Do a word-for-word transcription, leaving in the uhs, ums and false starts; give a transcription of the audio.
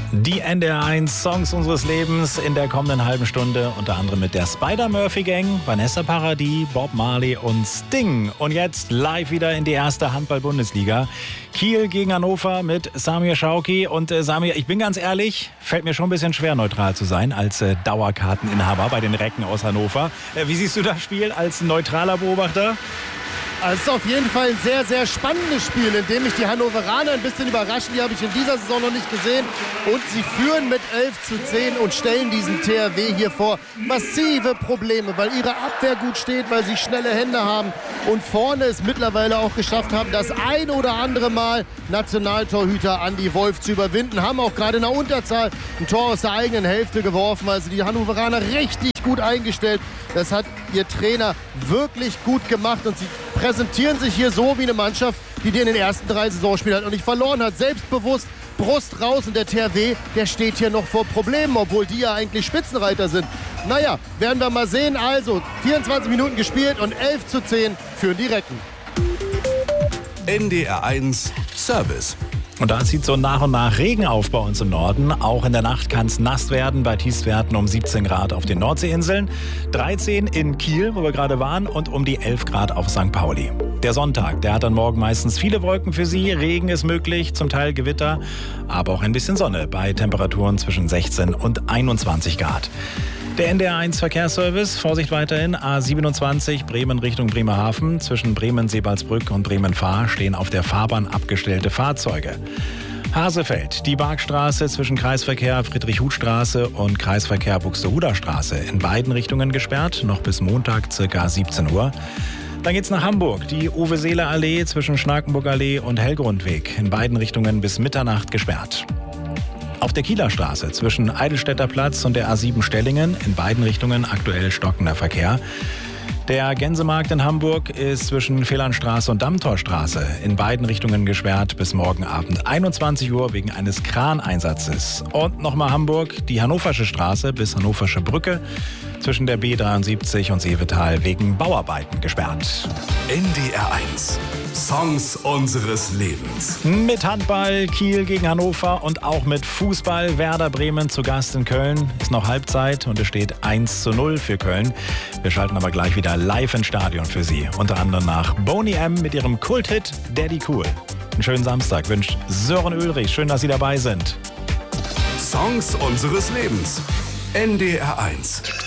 Die N D R eins Songs unseres Lebens in der kommenden halben Stunde, unter anderem mit der Spider-Murphy-Gang, Vanessa Paradis, Bob Marley und Sting. Und jetzt live wieder in die erste Handball-Bundesliga. Kiel gegen Hannover mit Samir Schauki. Und äh, Samir, ich bin ganz ehrlich, fällt mir schon ein bisschen schwer, neutral zu sein als äh, Dauerkarteninhaber bei den Recken aus Hannover. Äh, wie siehst du das Spiel als neutraler Beobachter? Also es ist auf jeden Fall ein sehr, sehr spannendes Spiel, in dem mich die Hannoveraner ein bisschen überraschen. Die habe ich in dieser Saison noch nicht gesehen. Und sie führen mit elf zu zehn und stellen diesen T H W hier vor massive Probleme, weil ihre Abwehr gut steht, weil sie schnelle Hände haben und vorne es mittlerweile auch geschafft haben, das ein oder andere Mal Nationaltorhüter Andi Wolf zu überwinden. Haben auch gerade in der Unterzahl ein Tor aus der eigenen Hälfte geworfen. Also die Hannoveraner richtig gut eingestellt. Das hat ihr Trainer wirklich gut gemacht und sie präsentieren sich hier so wie eine Mannschaft, die die in den ersten drei Saisonspielen hat und nicht verloren hat. Selbstbewusst, Brust raus und der T H W, der steht hier noch vor Problemen, obwohl die ja eigentlich Spitzenreiter sind. Naja, werden wir mal sehen. Also, vierundzwanzig Minuten gespielt und elf zu zehn führen die Recken. N D R eins Service. Und da zieht so nach und nach Regen auf bei uns im Norden. Auch in der Nacht kann es nass werden, bei Tiefstwerten um siebzehn Grad auf den Nordseeinseln, dreizehn in Kiel, wo wir gerade waren, und um die elf Grad auf Sankt Pauli. Der Sonntag, der hat dann morgen meistens viele Wolken für Sie. Regen ist möglich, zum Teil Gewitter, aber auch ein bisschen Sonne bei Temperaturen zwischen sechzehn und einundzwanzig Grad. Der N D R eins Verkehrsservice, Vorsicht weiterhin, A siebenundzwanzig Bremen Richtung Bremerhaven. Zwischen Bremen-Sebalsbrück und Bremen-Fahr stehen auf der Fahrbahn abgestellte Fahrzeuge. Hasefeld, die Barkstraße zwischen Kreisverkehr Friedrich-Huth-Straße und Kreisverkehr Buxtehuder-Straße in beiden Richtungen gesperrt, noch bis Montag ca. siebzehn Uhr. Dann geht's nach Hamburg, die Uwe-Seeler-Allee zwischen Schnakenburg-Allee und Hellgrundweg in beiden Richtungen bis Mitternacht gesperrt. Auf der Kieler Straße zwischen Eidelstädter Platz und der A sieben Stellingen in beiden Richtungen aktuell stockender Verkehr. Der Gänsemarkt in Hamburg ist zwischen Fehlernstraße und Dammtorstraße in beiden Richtungen gesperrt bis morgen Abend einundzwanzig Uhr wegen eines Kraneinsatzes. Und nochmal Hamburg, die Hannoversche Straße bis Hannoversche Brücke zwischen der B dreiundsiebzig und Seevetal wegen Bauarbeiten gesperrt. N D R eins Songs unseres Lebens. Mit Handball Kiel gegen Hannover und auch mit Fußball Werder Bremen zu Gast in Köln. Ist noch Halbzeit und es steht eins zu null für Köln. Wir schalten aber gleich wieder live ins Stadion für Sie. Unter anderem nach Boney M. mit ihrem Kulthit Daddy Cool. Einen schönen Samstag wünscht Sören Ulrich. Schön, dass Sie dabei sind. Songs unseres Lebens. N D R eins.